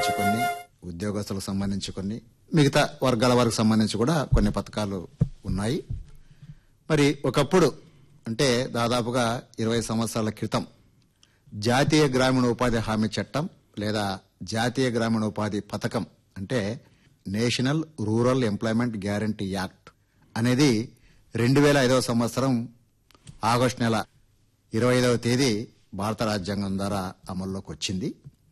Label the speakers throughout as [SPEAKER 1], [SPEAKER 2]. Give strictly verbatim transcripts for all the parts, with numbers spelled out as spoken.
[SPEAKER 1] సంబంధించి కొన్ని, ఉద్యోగస్తులకు సంబంధించి కొన్ని, మిగతా వర్గాల వారికి సంబంధించి కూడా కొన్ని పథకాలు ఉన్నాయి. మరి ఒకప్పుడు అంటే దాదాపుగా ఇరవై సంవత్సరాల క్రితం జాతీయ గ్రామీణ ఉపాధి హామీ చట్టం లేదా జాతీయ గ్రామీణ ఉపాధి పథకం అంటే national rural employment guarantee act అనేది రెండు వేల ఐదవ సంవత్సరం ఆగస్టు నెల ఇరవై ఐదవ తేదీ భారత రాజ్యాంగం ద్వారా అమల్లోకి వచ్చింది.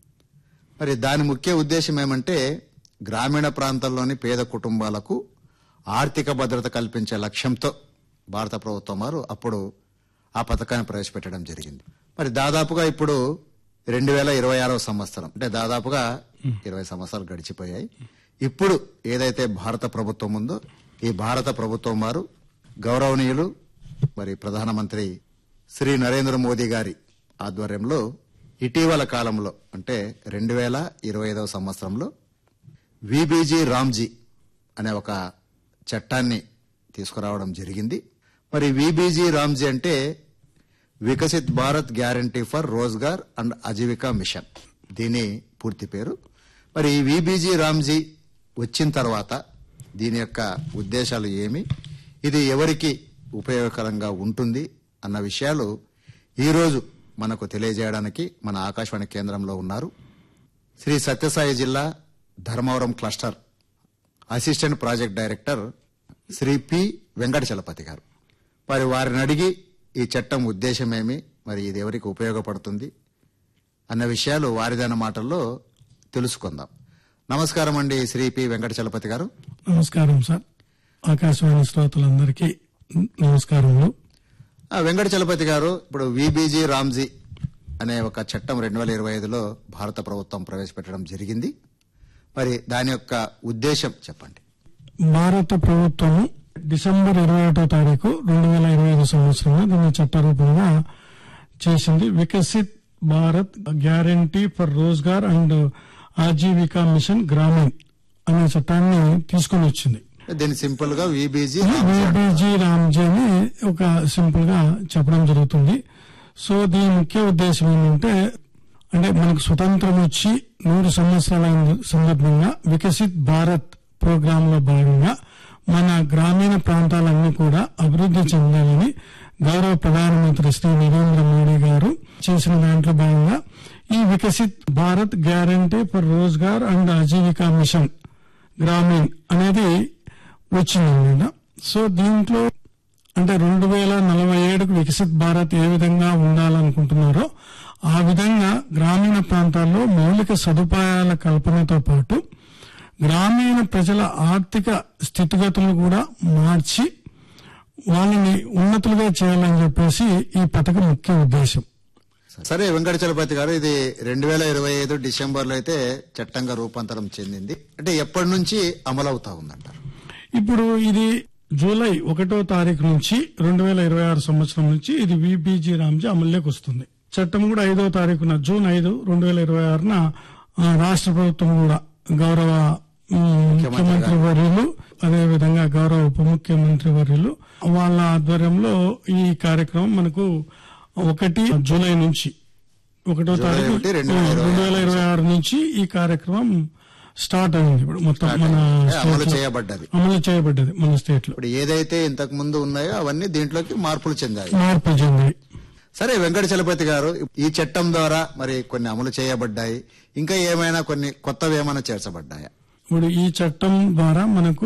[SPEAKER 1] మరి దాని ముఖ్య ఉద్దేశం ఏమంటే గ్రామీణ ప్రాంతాల్లోని పేద కుటుంబాలకు ఆర్థిక భద్రత కల్పించే లక్ష్యంతో భారత ప్రభుత్వం వారు అప్పుడు ఆ పథకాన్ని ప్రవేశపెట్టడం జరిగింది. మరి దాదాపుగా ఇప్పుడు రెండు వేల ఇరవై ఆరవ సంవత్సరం అంటే దాదాపుగా ఇరవై సంవత్సరాలు గడిచిపోయాయి. ఇప్పుడు ఏదైతే భారత ప్రభుత్వం ఉందో ఈ భారత ప్రభుత్వం వారు గౌరవనీయులు మరి ప్రధానమంత్రి శ్రీ నరేంద్ర మోదీ గారి ఆధ్వర్యంలో ఇటీవల కాలంలో అంటే రెండు వేల ఇరవై ఐదవ సంవత్సరంలో విబీజీ రామ్జీ అనే ఒక చట్టాన్ని తీసుకురావడం జరిగింది. మరి విబీజీ రామ్జీ అంటే Viksit Bharat guarantee for Rozgar and Aajeevika machine, దీని పూర్తి పేరు. మరి ఈ విబీజీ రామ్జీ వచ్చిన తర్వాత దీని యొక్క ఉద్దేశాలు ఏమి, ఇది ఎవరికి ఉపయోగకరంగా ఉంటుంది అన్న విషయాలు ఈరోజు మనకు తెలియజేయడానికి మన ఆకాశవాణి కేంద్రంలో ఉన్నారు శ్రీ సత్యసాయి జిల్లా Dharmavaram cluster assistant project director Shri P Venkatachalapathi గారు. మరి వారిని అడిగి ఈ చట్టం ఉద్దేశమేమి, మరి ఇది ఎవరికి ఉపయోగపడుతుంది అన్న విషయాలు వారిదైన మాటల్లో తెలుసుకుందాం. నమస్కారం అండి శ్రీ పి వెంకటచలపతి గారు.
[SPEAKER 2] నమస్కారం సార్. ఆకాశవాణి శ్రోతలందరికీ నమస్కారములు.
[SPEAKER 1] వెంకటచలపతి గారు, ఇప్పుడు విబీజీ రామ్జీ అనే ఒక చట్టం రెండు వేల ఇరవై ఐదులో భారత ప్రభుత్వం ప్రవేశపెట్టడం జరిగింది. మరి దాని యొక్క ఉద్దేశం చెప్పండి.
[SPEAKER 2] భారత ప్రభుత్వం డిసెంబర్ ఇరవై ఒకటో తారీఖు రెండు వేల ఇరవై ఐదు సంవత్సరంలో దీన్ని చట్టరూపంగా చేసింది. Viksit Bharat guarantee for Rozgar and Aajeevika machine Grameen అనే చట్టాన్ని తీసుకుని వచ్చింది.
[SPEAKER 1] దీన్ని సింపుల్ గా విబీజీ
[SPEAKER 2] విబీజీ రామ్జీ అని ఒక సింపుల్ గా చెప్పడం జరుగుతుంది. సో దీని ముఖ్య ఉద్దేశం ఏంటంటే అంటే మనకు స్వతంత్రం వచ్చి నూరు సంవత్సరాల సందర్భంగా వికసిత్ భారత్ ప్రోగ్రామ్ లో భాగంగా మన గ్రామీణ ప్రాంతాలన్నీ కూడా అభివృద్ది చెందాలని గౌరవ ప్రధానమంత్రి శ్రీ నరేంద్ర మోడీ గారు చేసిన దాంట్లో భాగంగా ఈ Viksit Bharat guarantee for Rozgar and Aajeevika machine Grameen అనేది వచ్చిందన్నమాట. సో దీంట్లో అంటే రెండు వేల నలభై ఏడుకు వికసిత్ భారత్ ఏ విధంగా ఉండాలనుకుంటున్నారో ఆ విధంగా గ్రామీణ ప్రాంతాల్లో మౌలిక సదుపాయాల కల్పనతో పాటు గ్రామీణ ప్రజల ఆర్థిక స్థితిగతులు కూడా మార్చి వాళ్ళని ఉన్నతులుగా చేయాలని చెప్పేసి ఈ పథకం ముఖ్య ఉద్దేశం.
[SPEAKER 1] సరే వెంకటచలపతి గారు, ఇది రెండు వేల ఇరవై ఐదు డిసెంబర్ లో అయితే చట్టంగా రూపాంతరం చెందింది. అంటే ఎప్పటి నుంచి అమలవుతా ఉందంటారు?
[SPEAKER 2] ఇప్పుడు ఇది జూలై ఒకటో తారీఖు నుంచి రెండు వేల ఇరవై ఆరు సంవత్సరం నుంచి ఇది విబీజీ రామ్జీ అమల్లోకి వస్తుంది. చట్టం కూడా ఐదో తారీఖున జూన్ ఐదు రెండు వేల ఇరవై ఆరున రాష్ట్ర ప్రభుత్వం కూడా గౌరవ ముఖ్యమంత్రి వర్యులు అదేవిధంగా గౌరవ ఉప ముఖ్యమంత్రి వర్యులు వాళ్ళ ఆధ్వర్యంలో ఈ కార్యక్రమం మనకు ఒకటి జూలై నుంచి ఒకటో తారీఖు రెండు వేల ఇరవై ఆరు నుంచి ఈ కార్యక్రమం స్టార్ట్ అయింది. ఇప్పుడు మొత్తం మన
[SPEAKER 1] అమలు చేయబడ్డది
[SPEAKER 2] అమలు చేయబడ్డది మన స్టేట్ లో.
[SPEAKER 1] ఇప్పుడు ఏదైతే ఇంతకు ముందు ఉన్నాయో అవన్నీ దీంట్లోకి మార్పులు చెందాయి
[SPEAKER 2] మార్పులు చెందాయి
[SPEAKER 1] సరే వెంకటచలపతి గారు, ఈ చట్టం ద్వారా మరి కొన్ని అమలు చేయబడ్డాయి, ఇంకా ఏమైనా కొన్ని కొత్తవి ఏమైనా చేర్చబడ్డాయా?
[SPEAKER 2] ఇప్పుడు ఈ చట్టం ద్వారా మనకు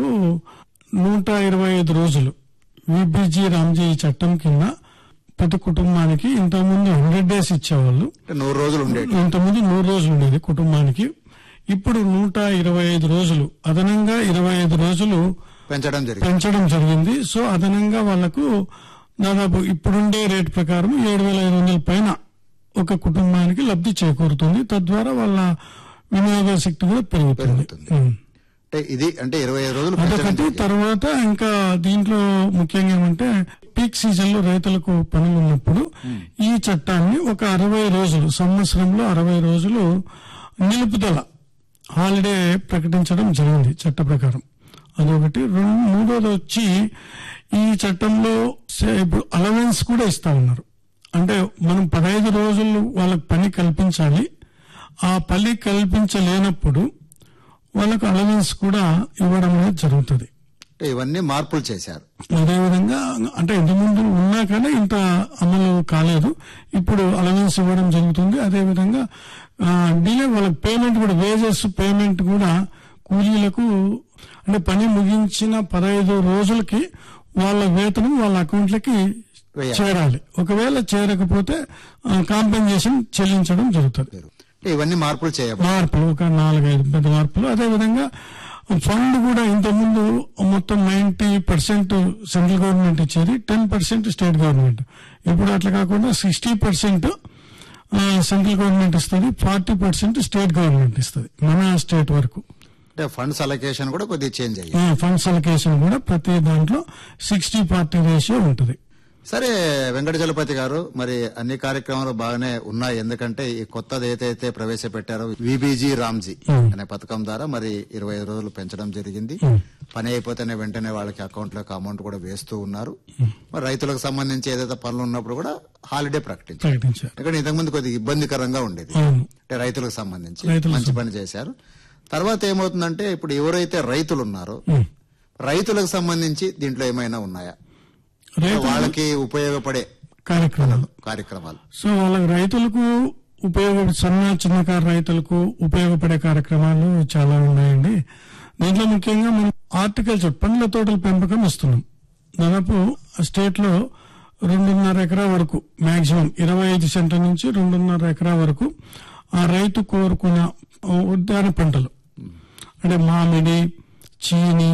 [SPEAKER 2] నూట ఇరవై ఐదు రోజులు విబీజీ రామ్జీ ఈ చట్టం కింద ప్రతి కుటుంబానికి ఇంతకుముందు హండ్రెడ్ డేస్ ఇచ్చేవాళ్ళు,
[SPEAKER 1] నూరు రోజులు ఉండేది.
[SPEAKER 2] ఇంతకుముందు నూరు రోజులు ఉండేది కుటుంబానికి. ఇప్పుడు నూట ఇరవై ఐదు రోజులు అదనంగా ఇరవై ఐదు రోజులు
[SPEAKER 1] పెంచడం జరిగింది
[SPEAKER 2] పెంచడం జరిగింది సో అదనంగా వాళ్లకు దాదాపు ఇప్పుడుండే రేటు ప్రకారం ఏడు వేల ఐదు వందల పైన ఒక కుటుంబానికి లబ్ధి చేకూరుతుంది. తద్వారా వాళ్ళ వినియోగ శక్తి కూడా పెరుగుతుంది.
[SPEAKER 1] అంటే ఇది అంటే ఇరవై ఐదు రోజులు
[SPEAKER 2] అదొకటి. తర్వాత ఇంకా దీంట్లో ముఖ్యంగా ఏమంటే పీక్ సీజన్ లో రైతులకు పనులు ఉన్నప్పుడు ఈ చట్టాన్ని ఒక అరవై రోజులు సంవత్సరంలో అరవై రోజులు నిలుపుదల హాలిడే ప్రకటించడం జరిగింది చట్ట ప్రకారం. అదొకటి. రెండు మూడోది వచ్చి ఈ చట్టంలో ఇప్పుడు అలవెన్స్ కూడా ఇస్తా ఉన్నారు. అంటే మనం పదహైదు రోజులు వాళ్ళకి పని కల్పించాలి, ఆ పల్లి కల్పించలేనప్పుడు వాళ్ళకు అలవెన్స్ కూడా ఇవ్వడం అనేది జరుగుతుంది.
[SPEAKER 1] అంటే ఇవన్నీ మార్పులు చేశారు.
[SPEAKER 2] అదేవిధంగా అంటే ఇంతకుముందు ఉన్నా కానీ ఇంత అమలు కాలేదు. ఇప్పుడు అలవెన్స్ ఇవ్వడం జరుగుతుంది. అదేవిధంగా డిలే వాళ్ళకి పేమెంట్ కూడా, వేజెస్ పేమెంట్ కూడా కూలీలకు అంటే పని ముగించిన పదహైదు రోజులకి వాళ్ళ వేతనం వాళ్ళ అకౌంట్లకి చేరాలి. ఒకవేళ చేరకపోతే కాంపెన్సేషన్ చెల్లించడం జరుగుతుంది.
[SPEAKER 1] ఇవన్నీ మార్పులు చేయాలి.
[SPEAKER 2] మార్పులు ఒక నాలుగైదు పెద్ద మార్పులు. అదేవిధంగా ఫండ్ కూడా ఇంతకుముందు మొత్తం నైన్టీ పర్సెంట్ సెంట్రల్ గవర్నమెంట్ ఇచ్చేది, టెన్ పర్సెంట్ స్టేట్ గవర్నమెంట్. ఇప్పుడు అట్లా కాకుండా సిక్స్టీ పర్సెంట్ సెంట్రల్ గవర్నమెంట్ ఇస్తుంది, ఫార్టీ పర్సెంట్ స్టేట్ గవర్నమెంట్ ఇస్తుంది మన స్టేట్ వరకు.
[SPEAKER 1] అంటే ఫండ్స్ అలొకేషన్ కూడా కొద్దిగా చేంజ్ అయ్యింది.
[SPEAKER 2] ఫండ్స్ అలొకేషన్ కూడా ప్రతి దాంట్లో సిక్స్టీ ఫార్టీ రేషియో ఉంటుంది.
[SPEAKER 1] సరే వెంకట చలపతి గారు, మరి అన్ని కార్యక్రమాలు బాగానే ఉన్నాయి. ఎందుకంటే ఈ కొత్తది ఏదైతే ప్రవేశపెట్టారో విబీజీ రామ్జీ అనే పథకం ద్వారా మరి ఇరవై ఐదు రోజులు పెంచడం జరిగింది. పని అయిపోతేనే వెంటనే వాళ్ళకి అకౌంట్ లోకి అమౌంట్ కూడా వేస్తూ ఉన్నారు. మరి రైతులకు సంబంధించి ఏదైతే పనులు ఉన్నప్పుడు కూడా హాలిడే ప్రకటించారు. ఎందుకంటే ఇంతకుముందు కొద్దిగా ఇబ్బందికరంగా ఉండేది. అంటే రైతులకు సంబంధించి మంచి పని చేశారు. తర్వాత ఏమవుతుందంటే ఇప్పుడు ఎవరైతే రైతులు ఉన్నారో రైతులకు సంబంధించి దీంట్లో ఏమైనా ఉన్నాయా, వాళ్ళకి ఉపయోగపడే కార్యక్రమాలు కార్యక్రమాలు
[SPEAKER 2] సో వాళ్ళకి రైతులకు ఉపయోగ సన్న చిన్నకారు రైతులకు ఉపయోగపడే కార్యక్రమాలు చాలా ఉన్నాయండి. దీంట్లో ముఖ్యంగా మనం హార్టికల్చర్ పండ్ల తోటల పెంపకం ఇస్తున్నాం. దాదాపు స్టేట్ లో రెండున్నర ఎకరా వరకు మాక్సిమం ఇరవై ఐదు సెంట్ల నుంచి రెండున్నర ఎకరా వరకు ఆ రైతు కోరుకున్న ఉద్యాన పంటలు అంటే మామిడి, చీని,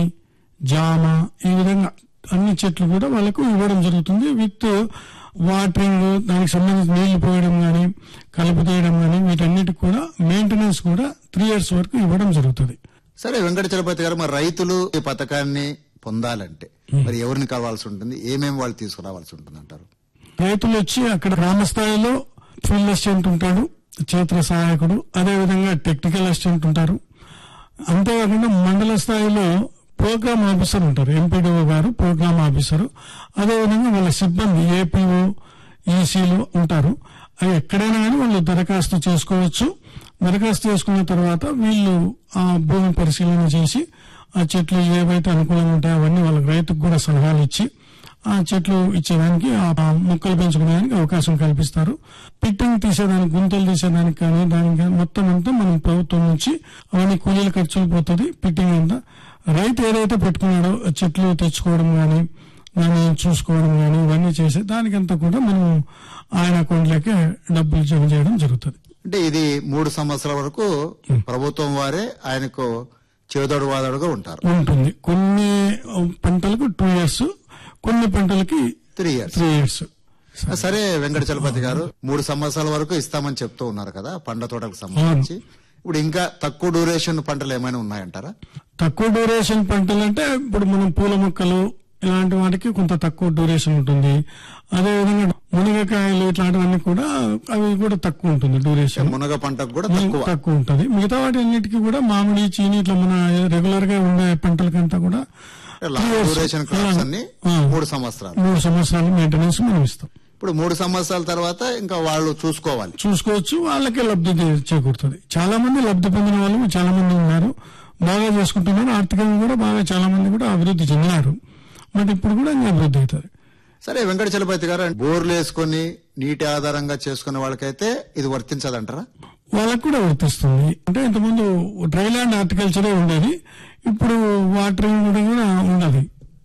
[SPEAKER 2] జామ ఈ విధంగా అన్ని చెట్లు కూడా వాళ్ళకు ఇవ్వడం జరుగుతుంది. విత్ వాటరింగ్, దానికి సంబంధించి నీళ్లు పోయడం గానీ కలుపు తీయడం గానీ వీటన్నిటికి కూడా మెయింటెనెన్స్ కూడా త్రీ ఇయర్స్ వరకు ఇవ్వడం జరుగుతుంది.
[SPEAKER 1] సరే వెంకట చలపతి గారు, మరి రైతులు ఈ పథకాన్ని పొందాలంటే మరి ఎవరిని కావాల్సి ఉంటుంది, ఏమేమి వాళ్ళు తీసుకురావాల్సి ఉంటుంది అంటారు?
[SPEAKER 2] రైతులు వచ్చి అక్కడ గ్రామ స్థాయిలో ఫీల్డ్ అసిస్టెంట్ ఉంటాడు, క్షేత్ర సహాయకుడు, అదేవిధంగా టెక్నికల్ అసిస్టెంట్ ఉంటారు. అంతేకాకుండా మండల స్థాయిలో ప్రోగ్రామ్ ఆఫీసర్ ఉంటారు, ఎంపీడీఓ గారు ప్రోగ్రామ్ ఆఫీసర్. అదేవిధంగా వాళ్ళ సిబ్బంది ఏపీఓ, ఈసీలు ఉంటారు. అవి ఎక్కడైనా కానీ వాళ్ళు దరఖాస్తు చేసుకోవచ్చు. దరఖాస్తు చేసుకున్న తర్వాత వీళ్ళు ఆ భూమి పరిశీలన చేసి ఆ చెట్లు ఏవైతే అనుకూలంగా ఉంటాయో అవన్నీ వాళ్ళకి రైతుకు కూడా సలహాలు ఇచ్చి ఆ చెట్లు ఇచ్చేదానికి ఆ మొక్కలు పెంచుకునేదానికి అవకాశం కల్పిస్తారు. పిట్టింగ్ తీసేదానికి, గుంతలు తీసేదానికి కానీ దానికి మొత్తం అంతా మనం ప్రభుత్వం నుంచి అవన్నీ కూలీల ఖర్చులు పోతుంది. పిట్టింగ్ అంతా రైతు ఏదైతే పెట్టుకున్నాడో చెట్లు తెచ్చుకోవడం కానీ దాన్ని చూసుకోవడం కానీ ఇవన్నీ చేసే దానికంతా కూడా మనం ఆయన అకౌంట్లోకి డబ్బులు జమ చేయడం జరుగుతుంది.
[SPEAKER 1] అంటే ఇది మూడు సంవత్సరాల వరకు ప్రభుత్వం వారే ఆయనకు చేదోడు వాదోడుగా ఉంటారు
[SPEAKER 2] ఉంటుంది. కొన్ని పంటలకు టూ ఇయర్స్, కొన్ని పంటలకి
[SPEAKER 1] త్రీ ఇయర్స్
[SPEAKER 2] త్రీ ఇయర్స్
[SPEAKER 1] సరే వెంకట చలపతి గారు, మూడు సంవత్సరాల వరకు ఇస్తామని చెప్తూ ఉన్నారు కదా పండ్ల తోటలకు సంబంధించి. ఇప్పుడు ఇంకా తక్కువ డ్యూరేషన్ పంటలు ఏమైనా ఉన్నాయంటారా?
[SPEAKER 2] తక్కువ డ్యూరేషన్ పంటలు అంటే ఇప్పుడు మనం పూల మొక్కలు ఇలాంటి వాటికి కొంత తక్కువ డ్యూరేషన్ ఉంటుంది. అదేవిధంగా మునగకాయలు ఇట్లాంటివన్నీ కూడా అవి కూడా తక్కువ ఉంటుంది డ్యూరేషన్.
[SPEAKER 1] మునగ పంటకు కూడా
[SPEAKER 2] తక్కువ ఉంటుంది. మిగతా వాటి అన్నిటికీ కూడా మామిడి, చీని ఇట్లా మన రెగ్యులర్ గా ఉండే పంటలకంతా కూడా
[SPEAKER 1] డ్యూరేషన్ క్రాప్స్ అన్ని మూడు సంవత్సరాలు
[SPEAKER 2] మూడు సంవత్సరాలు మెయింటెనెన్స్ మనం ఇస్తాం.
[SPEAKER 1] ఇప్పుడు మూడు సంవత్సరాల తర్వాత ఇంకా వాళ్ళు చూసుకోవాలి,
[SPEAKER 2] చూసుకోవచ్చు, వాళ్ళకే లబ్ధి చేకూరుతుంది. చాలా మంది లబ్ధి పొందిన వాళ్ళు చాలా మంది ఉన్నారు, బాగా చేసుకుంటున్నారు. ఆర్థికంగా కూడా బాగా చాలా మంది కూడా అభివృద్ధి చెందినారు. బట్ ఇప్పుడు కూడా ఇంకా అభివృద్ధి అవుతుంది.
[SPEAKER 1] సరే వెంకట చలపతి గారు, బోర్లు వేసుకుని నీటి ఆధారంగా చేసుకునే వాళ్ళకైతే ఇది వర్తించదంటారా?
[SPEAKER 2] వాళ్ళకు కూడా వర్తిస్తుంది. అంటే ఇంతకుముందు డ్రై ల్యాండ్ హార్టికల్చరే ఉండేది, ఇప్పుడు వాటరింగ్ కూడా కూడా ఉండదు.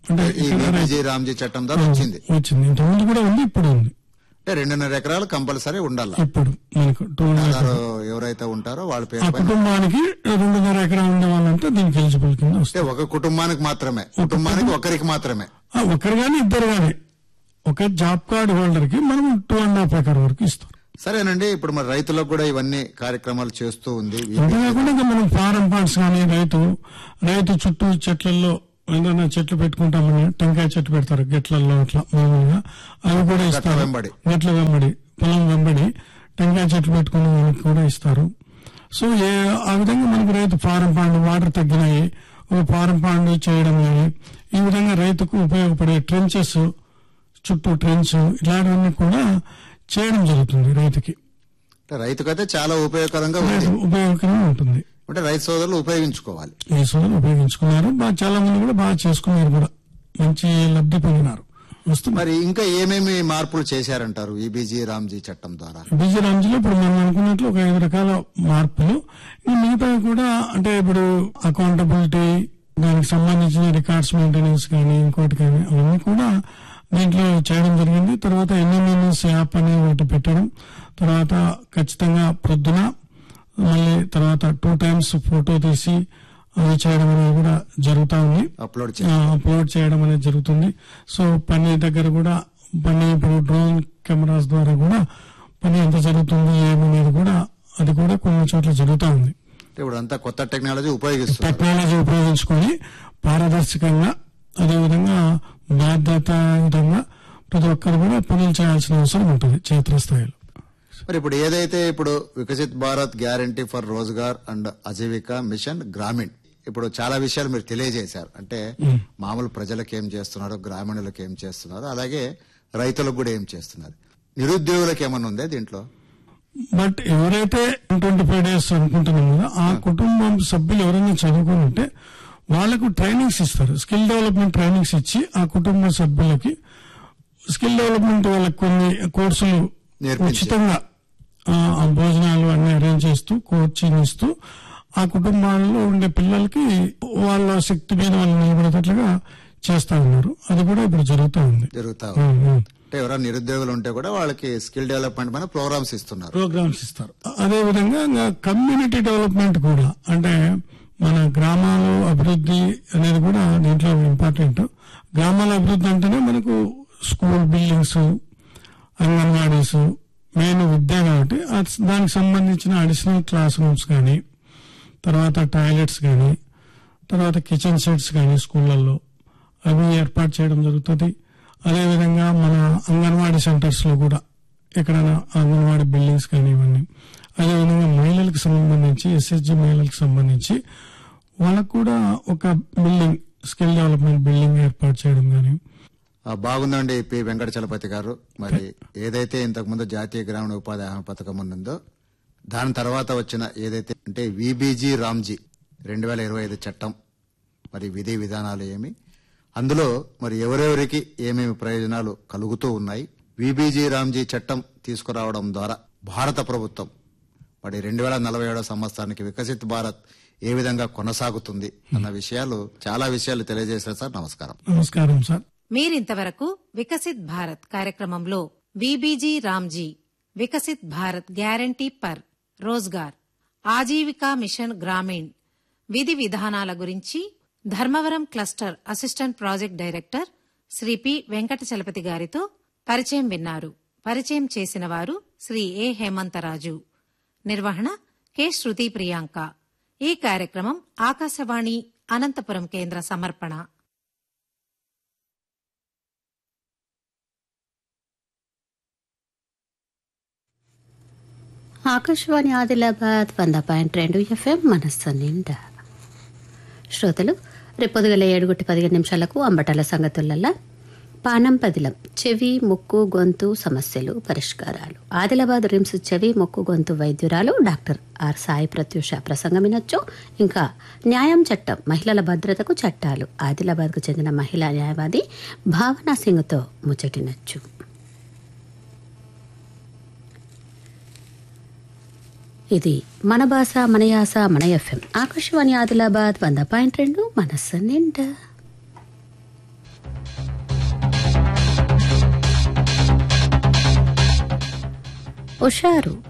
[SPEAKER 1] అంటే రామ్జీ చట్టం ద్వారా వచ్చింది
[SPEAKER 2] వచ్చింది ఇంతకుముందు కూడా ఉంది, ఇప్పుడు ఉంది.
[SPEAKER 1] అంటే రెండున్నర ఎకరాలు కంపల్సరీ ఉండాలి.
[SPEAKER 2] ఇప్పుడు మనకు
[SPEAKER 1] ఎవరైతే ఉంటారో వాళ్ళ పేరు
[SPEAKER 2] కుటుంబానికి రెండున్నర ఎకరాలు ఉండే వాళ్ళంతా దీనికి ఎలిజిబుల్ కింద వస్తే
[SPEAKER 1] ఒక కుటుంబానికి మాత్రమే, కుటుంబానికి ఒకరికి మాత్రమే,
[SPEAKER 2] ఒకరు గాని ఇద్దరు గాని ఒక జాబ్ కార్డు హోల్డర్ కి మనం టూ అండ్ హాఫ్ ఎకర్ వరకు ఇస్తాం.
[SPEAKER 1] సరేనండి. ఇప్పుడు మరి రైతులకు కూడా ఇవన్నీ కార్యక్రమాలు చేస్తూ ఉంది.
[SPEAKER 2] అంతేకాకుండా మనం ఫారం పార్ట్స్ కానీ రైతు రైతు చుట్టూ చెట్లలో ఏదైనా చెట్లు పెట్టుకుంటామని టెంకాయ చెట్టు పెడతారు గెట్లలో అట్లా మామూలుగా, అవి కూడా ఇస్తారు. గెట్ల వెంబడి పొలం వెంబడి టెంకాయ చెట్లు పెట్టుకునే వాళ్ళకి కూడా ఇస్తారు. సో ఏ ఆ విధంగా మనకు రైతు ఫారం పాండ్ వాటర్ తగ్గినాయి ఒక ఫారం పాండ్ చేయడం కానీ ఈ విధంగా రైతుకు ఉపయోగపడే ట్రెంచెస్ చుట్టూ ట్రెంచ్ ఇలాంటివన్నీ కూడా చేయడం జరుగుతుంది రైతుకి.
[SPEAKER 1] అంటే రైతుకైతే చాలా ఉపయోగకరంగా ఉంది.
[SPEAKER 2] ఉపయోగకరంగా ఉంటుంది.
[SPEAKER 1] అంటే రైతు సోదరులు ఉపయోగించుకోవాలి.
[SPEAKER 2] రైతు సోదరులు ఉపయోగించుకున్నారు, బాగా చాలా మంది కూడా బాగా చేసుకున్నారు, కూడా మంచి లబ్ధి పొందినారు.
[SPEAKER 1] మరి ఇంకా ఏమేమి మార్పులు చేశారంటారు ఈబీజీ రామ్జీ చట్టం ద్వారా?
[SPEAKER 2] ఈబీజీ రామ్జీలో ఇప్పుడు మనం అనుకున్నట్లు ఒక ఐదు రకాల మార్పులు, ఈ మిగతా కూడా అంటే ఇప్పుడు అకౌంటబిలిటీ, దానికి సంబంధించిన రికార్డ్స్ మెయింటెనెన్స్ కానీ ఇంకోటి కానీ అవన్నీ కూడా దీంట్లో చేయడం జరిగింది. తర్వాత ఎన్ఎంఎన్ఎస్ యాప్ అనే ఒకటి పెట్టడం, తర్వాత ఖచ్చితంగా ప్రొద్దున మళ్ళీ తర్వాత టూ టైమ్స్ ఫోటో తీసి అది చేయడం అనేది కూడా జరుగుతా ఉంది.
[SPEAKER 1] అప్లోడ్
[SPEAKER 2] అప్లోడ్ చేయడం అనేది జరుగుతుంది. సో పని దగ్గర కూడా పని ఇప్పుడు డ్రోన్ కెమెరాస్ ద్వారా కూడా పని ఎంత జరుగుతుంది ఏమనేది కూడా అది కూడా కొన్ని చోట్ల జరుగుతూ ఉంది.
[SPEAKER 1] ఇప్పుడు అంతా కొత్త టెక్నాలజీ ఉపయోగిస్తుంది.
[SPEAKER 2] టెక్నాలజీ ఉపయోగించుకొని పారదర్శకంగా, అదేవిధంగా బాధ్యతాయుతంగా ప్రతి ఒక్కరు కూడా పనులు చేయాల్సిన అవసరం ఉంటుంది క్షేత్రస్థాయిలో.
[SPEAKER 1] మరి ఇప్పుడు ఏదైతే ఇప్పుడు Viksit Bharat guarantee for Rozgar and Aajeevika machine Grameen, ఇప్పుడు చాలా విషయాలు మీరు తెలియజేశారు. అంటే మామూలు ప్రజలకు ఏం చేస్తున్నారు, గ్రామీణులకు ఏం చేస్తున్నారు, అలాగే రైతులకు కూడా ఏం చేస్తున్నారు, నిరుద్యోగులకు ఏమన్నా ఉందే దీంట్లో?
[SPEAKER 2] బట్ ఎవరైతే ట్వంటీ ఫైవ్ డేస్ అనుకుంటున్నాం కదా, ఆ కుటుంబం సభ్యులు ఎవరైనా చదువుకుని ఉంటే వాళ్లకు ట్రైనింగ్స్ ఇస్తారు. స్కిల్ డెవలప్మెంట్ ట్రైనింగ్స్ ఇచ్చి ఆ కుటుంబ సభ్యులకి స్కిల్ డెవలప్మెంట్ వాళ్ళకి కొన్ని కోర్సులు ఉచితంగా భోజనాలు అన్ని అరేంజ్ చేస్తూ కోచింగ్ ఇస్తూ ఆ కుటుంబాల్లో ఉండే పిల్లలకి వాళ్ళ శక్తి మీద వాళ్ళు నిలబడేటట్లుగా చేస్తా ఉన్నారు. అది కూడా ఇప్పుడు జరుగుతూ ఉంది.
[SPEAKER 1] జరుగుతా అంటే ఎవరైనా నిరుద్యోగులు ఉంటే కూడా వాళ్ళకి స్కిల్ డెవలప్మెంట్ పైన ప్రోగ్రామ్స్ ఇస్తున్నారు
[SPEAKER 2] ప్రోగ్రామ్స్ ఇస్తారు. అదే విధంగా కమ్యూనిటీ డెవలప్మెంట్ కూడా, అంటే మన గ్రామాల అభివృద్ధి అనేది కూడా దీంట్లో ఇంపార్టెంట్. గ్రామాల అభివృద్ధి అంటేనే మనకు స్కూల్ బిల్డింగ్స్, అంగన్వాడీస్, మెయిన్ విద్య కాబట్టి దానికి సంబంధించిన అడిషనల్ క్లాస్ రూమ్స్ కానీ, తర్వాత టాయిలెట్స్ కానీ, తర్వాత కిచెన్ సెట్స్ కానీ స్కూళ్లలో అవి ఏర్పాటు చేయడం జరుగుతుంది. అదేవిధంగా మన అంగన్వాడీ సెంటర్స్ లో కూడా ఎక్కడైనా అంగన్వాడీ బిల్డింగ్స్ కానీ ఇవన్నీ, అదేవిధంగా మహిళలకు సంబంధించి ఎస్ఎస్జి మహిళలకు సంబంధించి వాళ్ళకు కూడా ఒక బిల్డింగ్, స్కిల్ డెవలప్మెంట్ బిల్డింగ్ ఏర్పాటు చేయడం కానీ.
[SPEAKER 1] బాగుందండి పి వెంకటచలపతి గారు. మరి ఏదైతే ఇంతకుముందు జాతీయ గ్రామీణ ఉపాధి హామీ పథకం ఉన్నదో దాని తర్వాత వచ్చిన ఏదైతే అంటే విబీజీ రామ్జీ రెండు వేల ఇరవై ఐదు చట్టం, మరి విధి విధానాలు ఏమి, అందులో మరి ఎవరెవరికి ఏమేమి ప్రయోజనాలు కలుగుతూ ఉన్నాయి, విబీజీ రామ్జీ చట్టం తీసుకురావడం ద్వారా భారత ప్రభుత్వం మరి రెండు వేల నలభై ఏడవ సంవత్సరానికి వికసిత్ భారత్ ఏ విధంగా కొనసాగుతుంది అన్న విషయాలు, చాలా విషయాలు తెలియజేశారు సార్. నమస్కారం.
[SPEAKER 2] నమస్కారం సార్.
[SPEAKER 3] మీరింతవరకు వికసిత్ భారత్ కార్యక్రమంలో VBG Ramji Viksit Bharat guarantee per Rozgar Aajeevika machine Grameen విధి విధానాల గురించి Dharmavaram cluster assistant project director Shri P Venkatachalapathi గారితో పరిచయం విన్నారు. పరిచయం చేసిన వారు శ్రీ ఏ హేమంతరాజు. నిర్వహణ కె శృతి ప్రియాంక. ఈ కార్యక్రమం ఆకాశవాణి అనంతపురం కేంద్ర సమర్పణ.
[SPEAKER 4] ఆకాశవాణి ఆదిలాబాద్ వంద పాయింట్ రెండు ఎఫ్ఎం మనస్సు నిండా. శ్రోతలు, రేపు పొద్దుగల ఏడుగుట్టి పదిహేను నిమిషాలకు అంబటాల సంగతులల్లా పానం పదిలం చెవి ముక్కు గొంతు సమస్యలు పరిష్కారాలు, ఆదిలాబాద్ రిమ్స్ చెవి ముక్కు గొంతు వైద్యురాలు డాక్టర్ ఆర్ సాయి ప్రత్యూష ప్రసంగం వినొచ్చు. ఇంకా న్యాయం చట్టం మహిళల భద్రతకు చట్టాలు, ఆదిలాబాద్కు చెందిన మహిళా న్యాయవాది భావనా సింగ్తో ముచ్చటినచ్చు. ఇది మన భాష మన యాస మన ఎఫ్ఎం ఆకాశవాణి ఆదిలాబాద్ వంద పాయింట్ రెండు మనస్సు నిండా. హుషారు